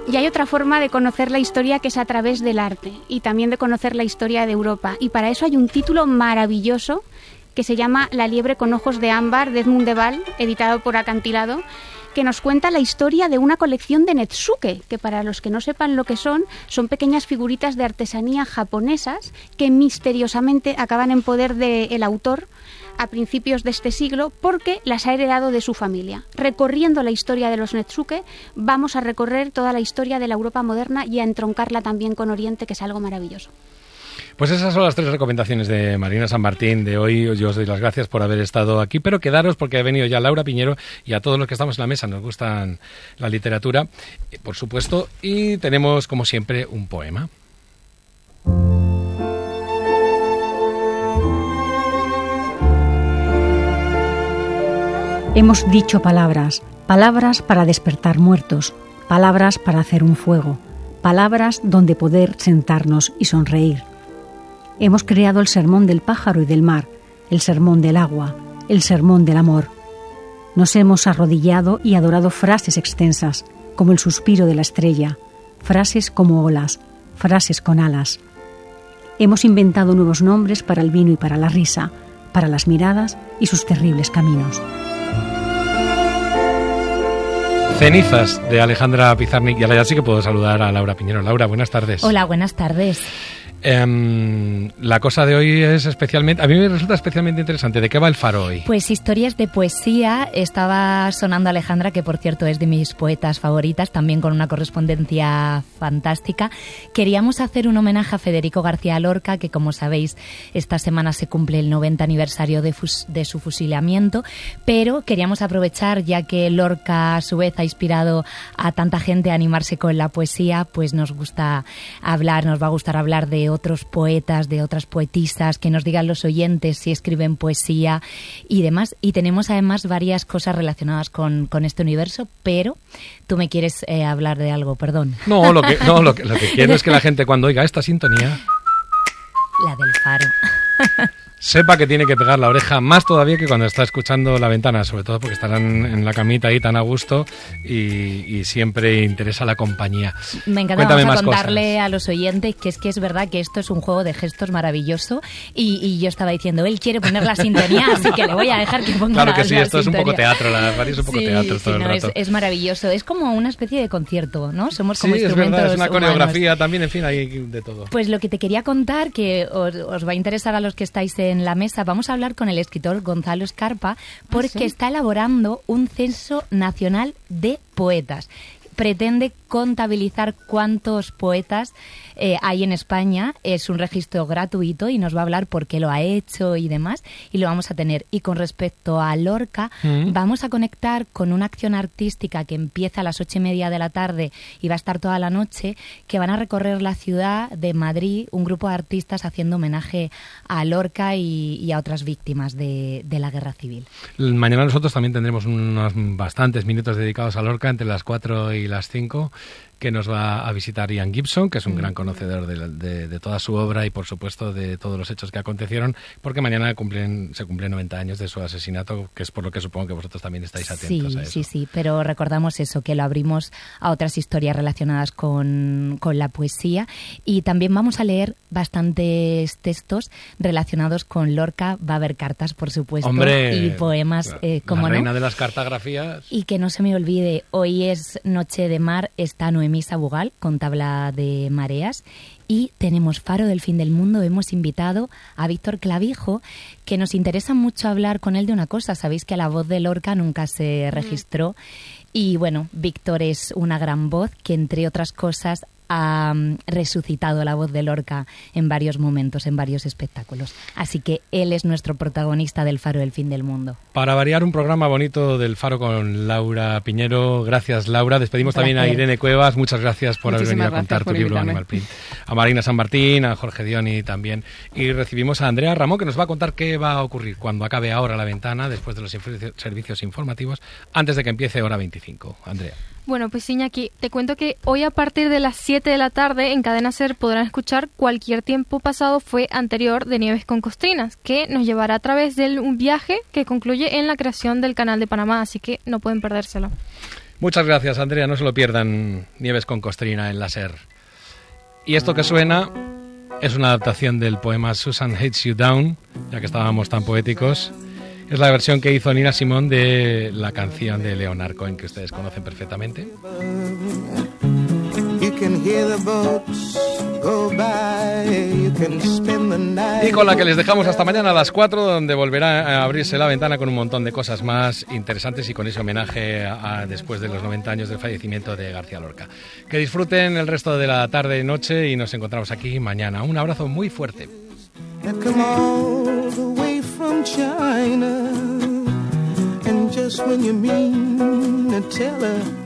Y hay otra forma de conocer la historia que es a través del arte y también de conocer la historia de Europa. Y para eso hay un título maravilloso que se llama La liebre con ojos de ámbar, de Edmund de Waal, editado por Acantilado, que nos cuenta la historia de una colección de netsuke, que para los que no sepan lo que son pequeñas figuritas de artesanía japonesas que misteriosamente acaban en poder del autor a principios de este siglo porque las ha heredado de su familia. Recorriendo la historia de los netsuke, vamos a recorrer toda la historia de la Europa moderna y a entroncarla también con Oriente, que es algo maravilloso. Pues esas son las 3 recomendaciones de Marina San Martín de hoy. Yo os doy las gracias por haber estado aquí, pero quedaros porque ha venido ya Laura Piñero y a todos los que estamos en la mesa nos gustan la literatura, por supuesto, y tenemos como siempre un poema. Hemos dicho palabras, palabras para despertar muertos, palabras para hacer un fuego, palabras donde poder sentarnos y sonreír. Hemos creado el sermón del pájaro y del mar, el sermón del agua, el sermón del amor. Nos hemos arrodillado y adorado frases extensas, como el suspiro de la estrella, frases como olas, frases con alas. Hemos inventado nuevos nombres para el vino y para la risa, para las miradas y sus terribles caminos. Cenizas, de Alejandra Pizarnik, y ahora ya sí que puedo saludar a Laura Piñero. Laura, buenas tardes. Hola, buenas tardes. La cosa de hoy es especialmente, a mí me resulta especialmente interesante. ¿De qué va el Faro hoy? Pues historias de poesía. Estaba sonando Alejandra, que por cierto es de mis poetas favoritas, también con una correspondencia fantástica. Queríamos hacer un homenaje a Federico García Lorca, que como sabéis esta semana se cumple el 90 aniversario de su fusilamiento, pero queríamos aprovechar, ya que Lorca a su vez ha inspirado a tanta gente a animarse con la poesía, pues nos va a gustar hablar de otros poetas, de otras poetisas, que nos digan los oyentes si escriben poesía y demás. Y tenemos además varias cosas relacionadas con este universo, pero tú me quieres hablar de algo, perdón. No, lo que quiero es que la gente cuando oiga esta sintonía... La del Faro. Sepa que tiene que pegar la oreja más todavía que cuando está escuchando La Ventana, sobre todo porque estarán en la camita ahí tan a gusto y siempre interesa la compañía. Me encanta. Vamos a contarle a los oyentes que es verdad que esto es un juego de gestos maravilloso y yo estaba diciendo, él quiere poner la sintonía, así que le voy a dejar que ponga Claro que sí, esto sintonía. es un poco teatro, la verdad es un poco teatro todo el rato. Es maravilloso, es como una especie de concierto, ¿no? Somos como sí, instrumentos es verdad, es una coreografía humanos. también, en fin, hay de todo. Pues lo que te quería contar, que os va a interesar a los que estáis en la mesa, vamos a hablar con el escritor Gonzalo Escarpa porque está elaborando un censo nacional de poetas. Pretende contabilizar cuántos poetas hay en España. Es un registro gratuito y nos va a hablar por qué lo ha hecho y demás, y lo vamos a tener. Y con respecto a Lorca, vamos a conectar con una acción artística que empieza a las 8:30 de la tarde y va a estar toda la noche, que van a recorrer la ciudad de Madrid, un grupo de artistas haciendo homenaje a Lorca y a otras víctimas de la guerra civil. Mañana nosotros también tendremos unos bastantes minutos dedicados a Lorca, entre las 4 y las 5, que nos va a visitar Ian Gibson, que es un gran conocedor de toda su obra y, por supuesto, de todos los hechos que acontecieron, porque mañana se cumplen 90 años de su asesinato, que es por lo que supongo que vosotros también estáis atentos a eso. Sí, pero recordamos eso, que lo abrimos a otras historias relacionadas con la poesía, y también vamos a leer bastantes textos relacionados con Lorca. Va a haber cartas, por supuesto, y poemas, como la no. reina de las cartografías. Y que no se me olvide, hoy es Noche de Mar, está Noemí Sabugal con Tabla de Mareas, y tenemos Faro del Fin del Mundo. Hemos invitado a Víctor Clavijo, que nos interesa mucho hablar con él de una cosa. Sabéis que la voz de Lorca nunca se registró, y bueno, Víctor es una gran voz que, entre otras cosas, ha resucitado la voz de Lorca en varios momentos, en varios espectáculos. Así que él es nuestro protagonista del Faro del Fin del Mundo. Para variar, un programa bonito del Faro con Laura Piñero. Gracias, Laura. Despedimos también a Irene Cuevas. Muchas gracias por haber venido a contar tu libro Animal Print. A Marina San Martín, a Jorge Dioni también. Y recibimos a Andrea Ramón, que nos va a contar qué va a ocurrir cuando acabe ahora La Ventana, después de los servicios informativos, antes de que empiece hora 25. Andrea. Bueno, pues Iñaki, te cuento que hoy a partir de las 7 de la tarde en Cadena SER podrán escuchar Cualquier tiempo pasado fue anterior, de Nieves con Costrinas, que nos llevará a través de un viaje que concluye en la creación del Canal de Panamá, así que no pueden perdérselo. Muchas gracias, Andrea. No se lo pierdan, Nieves con Costrina en la SER. Y esto que suena es una adaptación del poema Susan Hates You Down, ya que estábamos tan poéticos. Es la versión que hizo Nina Simone de la canción de Leonard Cohen, que ustedes conocen perfectamente. Y con la que les dejamos hasta mañana a las 4, donde volverá a abrirse la ventana con un montón de cosas más interesantes y con ese homenaje a después de los 90 años del fallecimiento de García Lorca. Que disfruten el resto de la tarde y noche y nos encontramos aquí mañana. Un abrazo muy fuerte. From China, and just when you mean to tell her